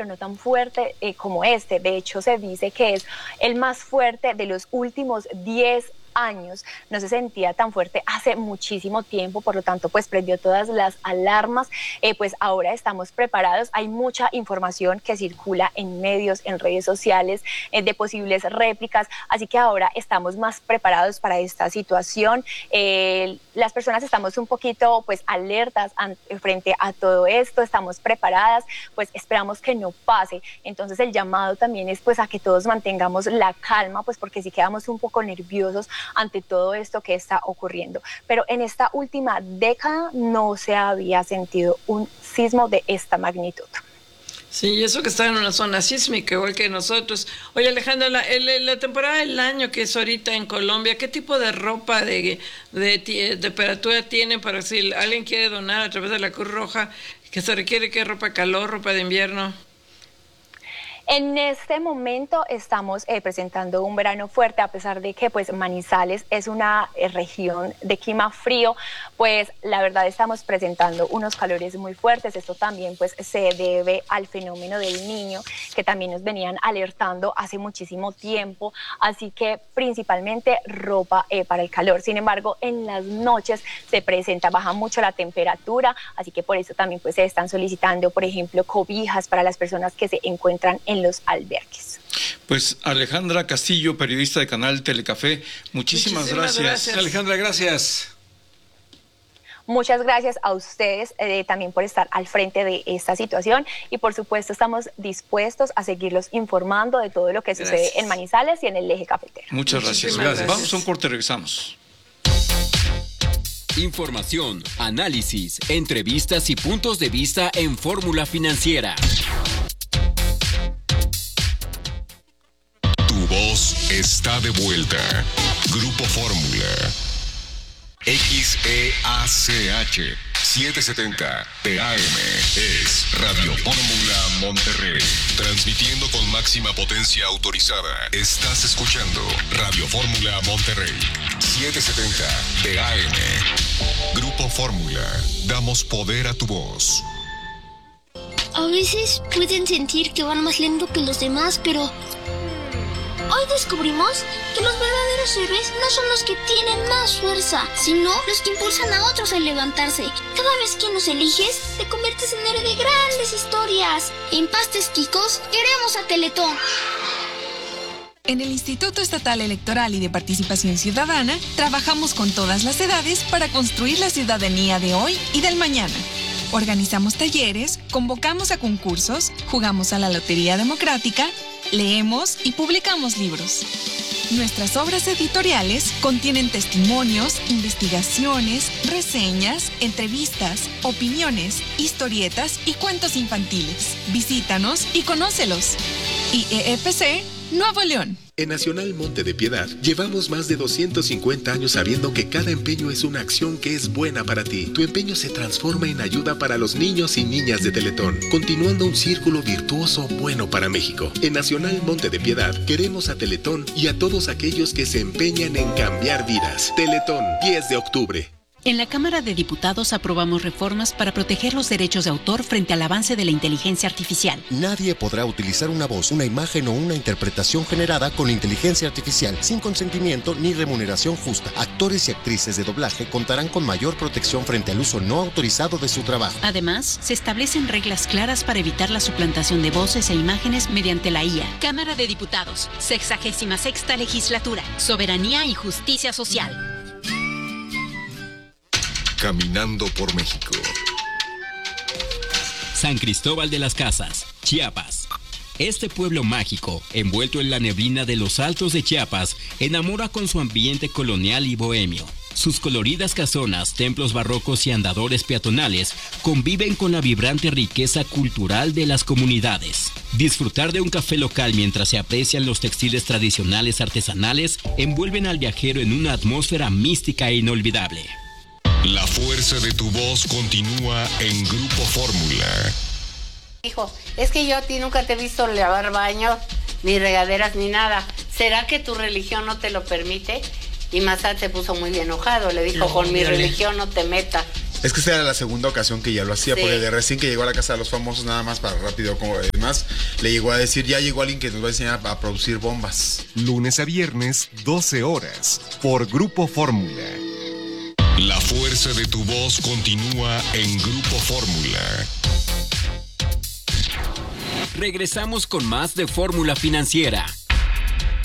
no tan fuerte como este. De hecho, se dice que es el más fuerte de los últimos 10 años. No se sentía tan fuerte hace muchísimo tiempo, por lo tanto pues prendió todas las alarmas. Pues ahora estamos preparados. Hay mucha información que circula en medios, en redes sociales, de posibles réplicas, así que ahora estamos más preparados para esta situación. Las personas estamos un poquito pues alertas frente a todo esto, estamos preparadas, pues esperamos que no pase. Entonces el llamado también es pues a que todos mantengamos la calma, pues porque si quedamos un poco nerviosos ante todo esto que está ocurriendo. Pero en esta última década no se había sentido un sismo de esta magnitud. Sí, y eso que está en una zona sísmica, igual que nosotros. Oye, Alejandra, la temporada del año que es ahorita en Colombia, ¿qué tipo de ropa de temperatura tienen para si alguien quiere donar a través de la Cruz Roja? ¿Que se requiere qué ropa, calor, ropa de invierno? En este momento estamos presentando un verano fuerte, a pesar de que pues Manizales es una región de clima frío, pues la verdad estamos presentando unos calores muy fuertes. Esto también pues se debe al fenómeno del Niño, que también nos venían alertando hace muchísimo tiempo, así que principalmente ropa para el calor. Sin embargo, en las noches baja mucho la temperatura, así que por eso también pues se están solicitando, por ejemplo, cobijas para las personas que se encuentran en los albergues. Pues Alejandra Castillo, periodista de Canal Telecafé, muchísimas gracias. Alejandra, gracias. Muchas gracias a ustedes también por estar al frente de esta situación y por supuesto estamos dispuestos a seguirlos informando de todo lo que sucede en Manizales y en el eje cafetero. Muchas gracias. Vamos a un corte, regresamos. Información, análisis, entrevistas y puntos de vista en Fórmula Financiera. Tu voz está de vuelta. Grupo Fórmula. XEACH 770 PM es Radio Fórmula Monterrey. Transmitiendo con máxima potencia autorizada. Estás escuchando Radio Fórmula Monterrey 770 AM. Grupo Fórmula. Damos poder a tu voz. A veces pueden sentir que van más lento que los demás, pero hoy descubrimos que los verdaderos héroes no son los que tienen más fuerza, sino los que impulsan a otros a levantarse. Cada vez que nos eliges, te conviertes en héroe de grandes historias. En Pastes Quicos, queremos a Teletón. En el Instituto Estatal Electoral y de Participación Ciudadana, trabajamos con todas las edades para construir la ciudadanía de hoy y del mañana. Organizamos talleres, convocamos a concursos, jugamos a la Lotería Democrática, leemos y publicamos libros. Nuestras obras editoriales contienen testimonios, investigaciones, reseñas, entrevistas, opiniones, historietas y cuentos infantiles. Visítanos y conócelos. IEFC, Nuevo León. En Nacional Monte de Piedad llevamos más de 250 años sabiendo que cada empeño es una acción que es buena para ti. Tu empeño se transforma en ayuda para los niños y niñas de Teletón, continuando un círculo virtuoso bueno para México. En Nacional Monte de Piedad queremos a Teletón y a todos aquellos que se empeñan en cambiar vidas. Teletón, 10 de octubre. En la Cámara de Diputados aprobamos reformas para proteger los derechos de autor frente al avance de la inteligencia artificial. Nadie podrá utilizar una voz, una imagen o una interpretación generada con inteligencia artificial sin consentimiento ni remuneración justa. Actores y actrices de doblaje contarán con mayor protección frente al uso no autorizado de su trabajo. Además, se establecen reglas claras para evitar la suplantación de voces e imágenes mediante la IA. Cámara de Diputados, 66ª Legislatura, Soberanía y Justicia Social. Caminando por México. San Cristóbal de las Casas, Chiapas. Este pueblo mágico, envuelto en la neblina de los altos de Chiapas, enamora con su ambiente colonial y bohemio. Sus coloridas casonas, templos barrocos y andadores peatonales conviven con la vibrante riqueza cultural de las comunidades. Disfrutar de un café local mientras se aprecian los textiles tradicionales artesanales envuelven al viajero en una atmósfera mística e inolvidable. La fuerza de tu voz continúa en Grupo Fórmula. Hijo, es que yo a ti nunca te he visto lavar baños, ni regaderas, ni nada. ¿Será que tu religión no te lo permite? Y Massad se puso muy enojado, le dijo, con mi religión no te metas. Es que esta era la segunda ocasión que ya lo hacía, porque de recién que llegó a la Casa de los Famosos, nada más para rápido, como demás, le llegó a decir, ya llegó alguien que nos va a enseñar a producir bombas. Lunes a viernes, 12 horas, por Grupo Fórmula. La fuerza de tu voz continúa en Grupo Fórmula. Regresamos con más de Fórmula Financiera.